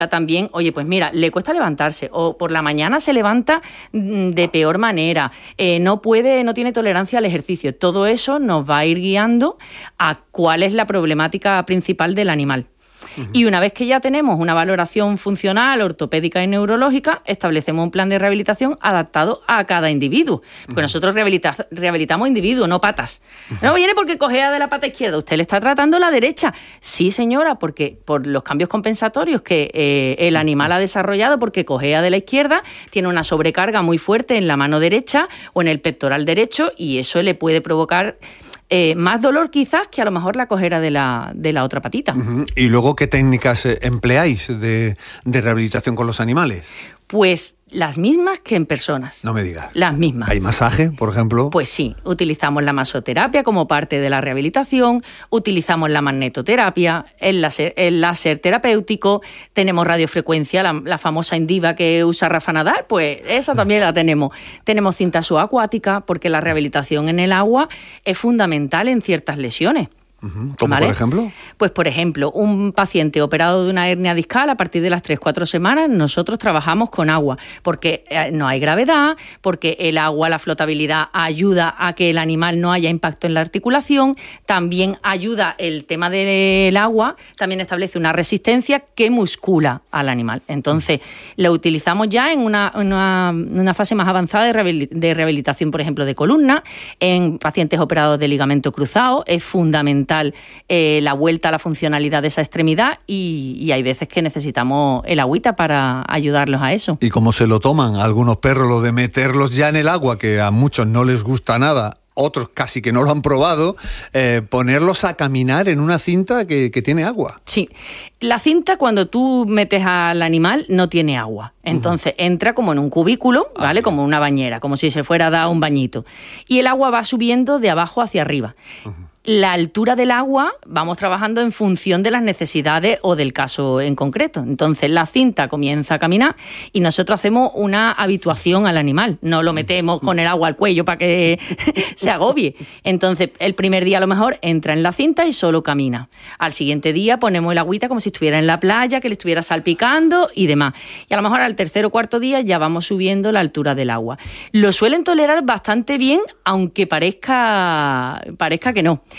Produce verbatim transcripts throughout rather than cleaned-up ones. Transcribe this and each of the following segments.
también, oye, pues mira, le cuesta levantarse, o por la mañana se levanta de peor manera, eh, no puede, no tiene tolerancia al ejercicio. Todo eso nos va a ir guiando a cuál es la problemática principal del animal. Uh-huh. Y una vez que ya tenemos una valoración funcional, ortopédica y neurológica, establecemos un plan de rehabilitación adaptado a cada individuo. Porque uh-huh. nosotros rehabilita- rehabilitamos individuos, no patas. Uh-huh. No viene porque cojea de la pata izquierda, usted le está tratando la derecha. Sí, señora, porque por los cambios compensatorios que eh, el animal ha desarrollado, porque cojea de la izquierda, tiene una sobrecarga muy fuerte en la mano derecha o en el pectoral derecho, y eso le puede provocar Eh, más dolor quizás que a lo mejor la cojera de la, de la otra patita. Uh-huh. ¿Y luego qué técnicas eh, empleáis de, de rehabilitación con los animales? Pues las mismas que en personas. No me digas. Las mismas. ¿Hay masaje, por ejemplo? Pues sí, utilizamos la masoterapia como parte de la rehabilitación, utilizamos la magnetoterapia, el láser, el láser terapéutico, tenemos radiofrecuencia, la, la famosa Indiva que usa Rafa Nadal, pues esa también la tenemos. Tenemos cinta subacuática, porque la rehabilitación en el agua es fundamental en ciertas lesiones. Uh-huh. ¿Cómo, ¿vale? Por ejemplo? Pues, por ejemplo, un paciente operado de una hernia discal, a partir de las tres cuatro semanas, nosotros trabajamos con agua, porque no hay gravedad, porque el agua, la flotabilidad, ayuda a que el animal no haya impacto en la articulación, también ayuda el tema del agua, también establece una resistencia que muscula al animal. Entonces, lo utilizamos ya en una, una, una fase más avanzada de rehabilitación, por ejemplo, de columna, en pacientes operados de ligamento cruzado, es fundamental Eh, la vuelta a la funcionalidad de esa extremidad, y, y hay veces que necesitamos el agüita para ayudarlos a eso. ¿Y cómo se lo toman algunos perros lo de meterlos ya en el agua, que a muchos no les gusta nada? Otros casi que no lo han probado, eh, ponerlos a caminar en una cinta que, que tiene agua. Sí, la cinta, cuando tú metes al animal, no tiene agua. Entonces uh-huh. entra como en un cubículo, ¿vale? Ah, como una bañera, como si se fuera a dar un bañito. Y el agua va subiendo de abajo hacia arriba. Uh-huh. La altura del agua vamos trabajando en función de las necesidades o del caso en concreto. Entonces la cinta comienza a caminar y nosotros hacemos una habituación al animal. No lo metemos con el agua al cuello para que se agobie. Entonces el primer día a lo mejor entra en la cinta y solo camina. Al siguiente día ponemos el agüita como si estuviera en la playa, que le estuviera salpicando y demás. Y a lo mejor al tercer o cuarto día ya vamos subiendo la altura del agua. Lo suelen tolerar bastante bien, aunque parezca, parezca que no.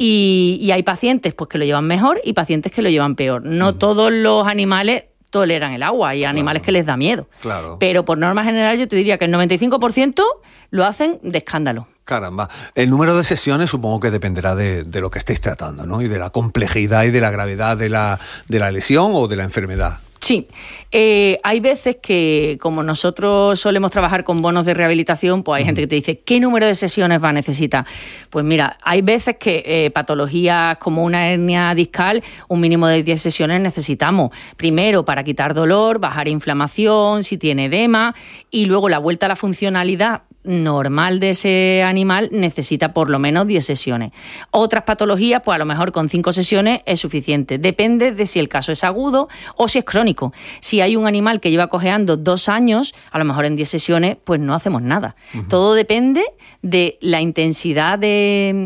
Y, y hay pacientes pues que lo llevan mejor y pacientes que lo llevan peor. No uh-huh. todos los animales toleran el agua, hay animales claro. que les da miedo. Claro. Pero por norma general yo te diría que el noventa y cinco por ciento lo hacen de escándalo. Caramba. El número de sesiones supongo que dependerá de, de lo que estéis tratando, ¿no? Y de la complejidad y de la gravedad de la, de la lesión o de la enfermedad. Sí, eh, hay veces que, como nosotros solemos trabajar con bonos de rehabilitación, pues hay uh-huh. gente que te dice, ¿qué número de sesiones va a necesitar? Pues mira, hay veces que eh, patologías como una hernia discal, un mínimo de diez sesiones necesitamos. Primero, para quitar dolor, bajar inflamación, si tiene edema, y luego la vuelta a la funcionalidad normal de ese animal necesita por lo menos diez sesiones. Otras patologías, pues a lo mejor con cinco sesiones es suficiente. Depende de si el caso es agudo o si es crónico. Si hay un animal que lleva cojeando dos años, a lo mejor en diez sesiones pues no hacemos nada. Uh-huh. Todo depende de la intensidad de,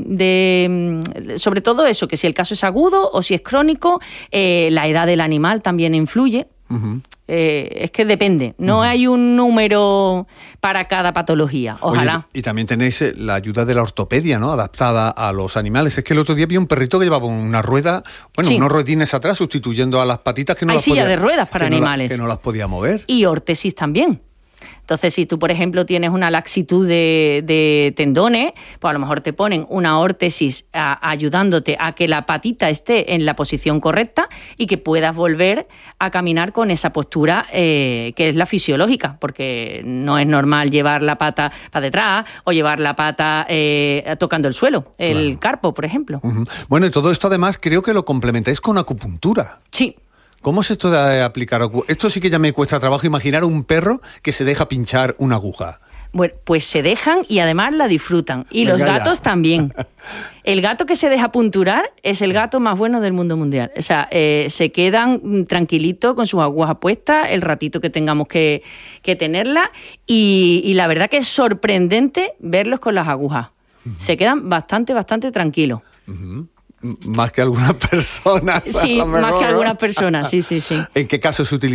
de... Sobre todo eso, que si el caso es agudo o si es crónico, eh, la edad del animal también influye. Uh-huh. Eh, es que depende, no uh-huh. hay un número para cada patología, ojalá. Oye, y también tenéis la ayuda de la ortopedia, ¿no? Adaptada a los animales. Es que el otro día vi un perrito que llevaba una rueda, bueno, sí. unos ruedines atrás, sustituyendo a las patitas que no hay las silla podía, de ruedas para que animales. No la, que no las podía mover. Y órtesis también. Entonces, si tú, por ejemplo, tienes una laxitud de, de tendones, pues a lo mejor te ponen una órtesis a, ayudándote a que la patita esté en la posición correcta y que puedas volver a caminar con esa postura eh, que es la fisiológica, porque no es normal llevar la pata para detrás o llevar la pata eh, tocando el suelo, el claro. carpo, por ejemplo. Uh-huh. Bueno, y todo esto además creo que lo complementáis con acupuntura. Sí. ¿Cómo es esto de aplicar? Esto sí que ya me cuesta trabajo imaginar un perro que se deja pinchar una aguja. Bueno, pues se dejan y además la disfrutan. Y Venga los gatos ya. también. El gato que se deja punturar es el gato más bueno del mundo mundial. O sea, eh, se quedan tranquilitos con sus agujas puestas el ratito que tengamos que, que tenerla. Y, y la verdad que es sorprendente verlos con las agujas. Uh-huh. Se quedan bastante, bastante tranquilos. Uh-huh. Más que algunas personas. Sí, más que algunas personas, sí, sí, sí. ¿En qué caso se utiliza?